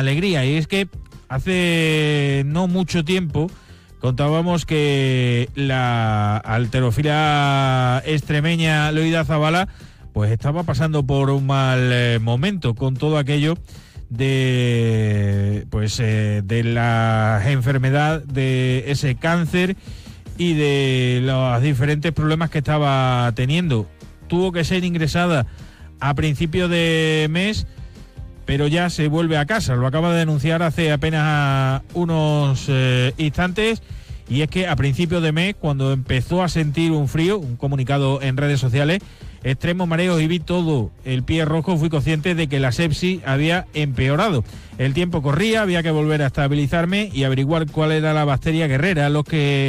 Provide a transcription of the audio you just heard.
alegría, y es que hace no mucho tiempo contábamos que la halterófila extremeña Loida Zabala pues estaba pasando por un mal momento con todo aquello de la enfermedad, de ese cáncer y de los diferentes problemas que estaba teniendo. Tuvo que ser ingresada a principios de mes, pero ya se vuelve a casa. Lo acaba de denunciar hace apenas unos instantes, y es que a principios de mes, cuando empezó a sentir un frío, un comunicado en redes sociales, extremos mareos y vi todo el pie rojo, fui consciente de que la sepsis había empeorado. El tiempo corría, había que volver a estabilizarme y averiguar cuál era la bacteria guerrera, los que